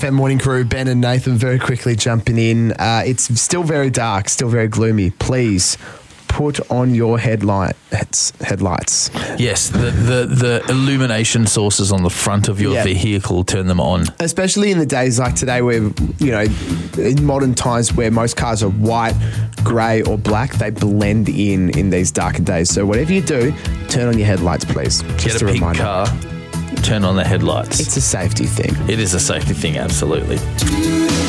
FM morning crew, Ben and Nathan, very quickly jumping in. It's still very dark, still very gloomy. Please put on your headlights. Yes, the illumination sources on the front of your vehicle, turn them on. Especially in the days like today where, in modern times where most cars are white, grey or black, they blend in these darker days. So whatever you do, turn on your headlights, please. Get a pink car, turn on the headlights. It's a safety thing. It is a safety thing, absolutely.